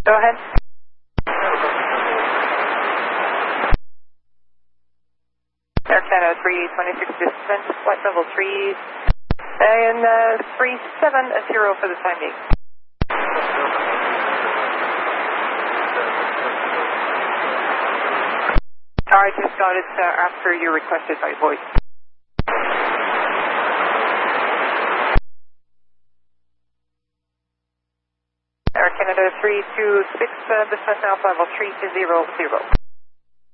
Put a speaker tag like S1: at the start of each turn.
S1: Go ahead. Air Canada 326 descent, flight level 3, and 370 for the time being. I just got it after you requested by voice. Air Canada 326, descent now level 320.